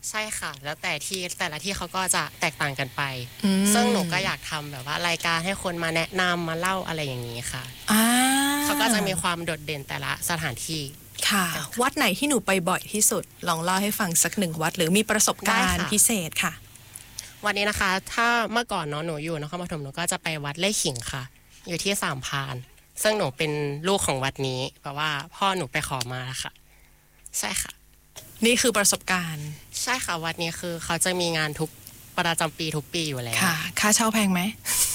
ใช่ค่ะแล้วแต่ที่แต่ละที่เขาก็จะแตกต่างกันไปซึ่งหนูก็อยากทำแบบว่ารายการให้คนมาแนะนำมาเล่าอะไรอย่างนี้ค่ะเขาก็จะมีความโดดเด่นแต่ละสถานที่ค่ะวัดไหนที่หนูไปบ่อยที่สุดลองเล่าให้ฟังสักหนึ่งวัดหรือมีประสบการณ์พิเศษค่ะวันนี้นะคะถ้าเมื่อก่อนเนาะหนูอยู่นครปฐมหนูก็จะไปวัดไร่ขิงค่ะอยู่ที่สามพรานซึ่งหนูเป็นลูกของวัดนี้เพราะว่าพ่อหนูไปขอมาค่ะใช่ค่ะนี่คือประสบการณ์ใช่ค่ะวัดนี้คือเขาจะมีงานทุกประจำปีทุกปีอยู่แล้วค่ะค่าเช่าแพงไหม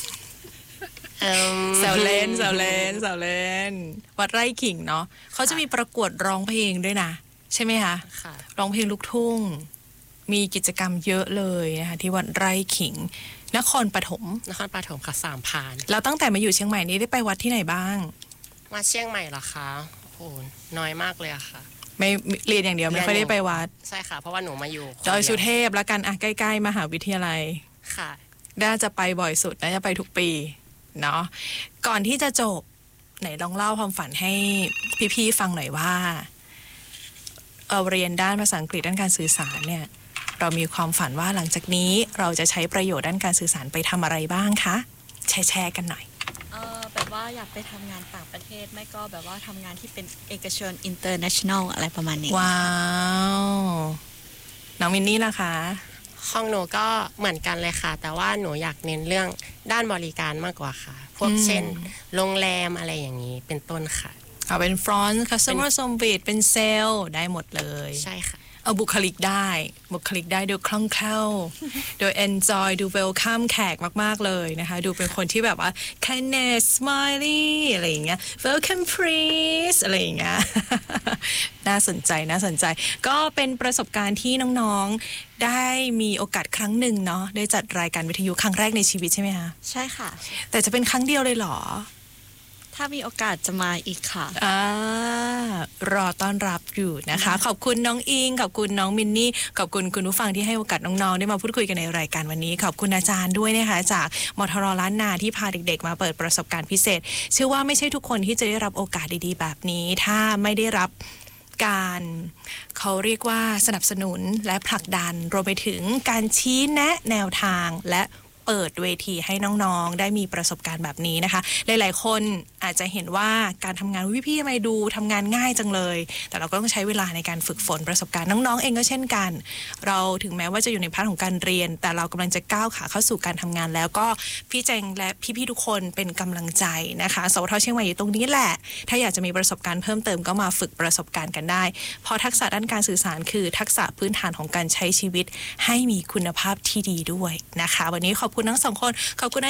แซวเล่นวัดไร่ขิงเนาะเขาจะมีประกวดร้องเพลงด้วยนะใช่ไหมคะร้องเพลงลูกทุ่งมีกิจกรรมเยอะเลยนะคะที่วัดไร่ขิงนครปฐมค่ะสามพรานแล้วตั้งแต่มาอยู่เชียงใหม่นี้ได้ไปวัดที่ไหนบ้างมาเชียงใหม่เหรอคะโอ้น้อยมากเลยอะค่ะไม่เรียนอย่างเดียวไม่ค่อยได้ไปวัดใช่ค่ะเพราะว่าหนูมาอยู่ดอยสุเทพแล้วกันใกล้ๆมหาวิทยาลัยค่ะน่าจะไปบ่อยสุดน่าจะไปทุกปีเนาะก่อนที่จะจบไหนลองเล่าความฝันให้พี่ๆฟังหน่อยว่าเรียนด้านภาษาอังกฤษด้านการสื่อสารเนี่ยเรามีความฝันว่าหลังจากนี้เราจะใช้ประโยชน์ด้านการสื่อสารไปทำอะไรบ้างคะแชร์กันหน่อยแบบว่าอยากไปทำงานต่างประเทศไม่ก็แบบว่าทำงานที่เป็นเอกชน international อะไรประมาณนี้ว้าวน้องมินนี่ล่ะคะของหนูก็เหมือนกันเลยค่ะแต่ว่าหนูอยากเน้นเรื่องด้านบริการมากกว่าค่ะพวกเช่นโรงแรมอะไรอย่างนี้เป็นต้นค่ะเป็น front customer service เป็นเซลล์ได้หมดเลยใช่ค่ะบุคลิกได้ดูคล่องแคล่วดู enjoy ดู welcome แขกมากๆเลยนะคะดูเป็นคนที่แบบว่า kindness smiley อะไรอย่างเงี้ย welcome please อะไรอย่างเงี้ยน่าสนใจก็เป็นประสบการณ์ที่น้องๆได้มีโอกาสครั้งหนึ่งเนาะได้จัดรายการวิทยุครั้งแรกในชีวิตใช่ไหมคะใช่ค่ะแต่จะเป็นครั้งเดียวเลยเหรอถ้ามีโอกาสจะมาอีกค่ะรอต้อนรับอยู่นะคะขอบคุณน้องอิงขอบคุณน้องมินนี่ขอบคุณคุณผู้ฟังที่ให้โอกาสน้องๆได้มาพูดคุยกันในรายการวันนี้ขอบคุณอาจารย์ด้วยนะคะจากมทร.ล้านนาที่พาเด็กๆมาเปิดประสบการณ์พิเศษเชื่อว่าไม่ใช่ทุกคนที่จะได้รับโอกาสดีๆแบบนี้ถ้าไม่ได้รับการเขาเรียกว่าสนับสนุนและผลักดันรวมไปถึงการชี้แนะแนวทางและเปิดเวทีให้น้องๆได้มีประสบการณ์แบบนี้นะคะหลายๆคนอาจจะเห็นว่าการทำงานพี่ๆทำไมดูทำงานง่ายจังเลยแต่เราก็ต้องใช้เวลาในการฝึกฝนประสบการณ์น้องๆเองก็เช่นกันเราถึงแม้ว่าจะอยู่ในพาร์ทของการเรียนแต่เรากำลังจะก้าวขาเข้าสู่การทำงานแล้วก็พี่แจงและพี่ๆทุกคนเป็นกำลังใจนะคะสวท.เชียงใหม่อยู่ตรงนี้แหละถ้าอยากจะมีประสบการณ์เพิ่มเติมก็มาฝึกประสบการณ์กันได้เพราะทักษะด้านการสื่อสารคือทักษะพื้นฐานของการใช้ชีวิตให้มีคุณภาพที่ดีด้วยนะคะวันนี้ขอบคุณทั้งสองคนขอบคุณ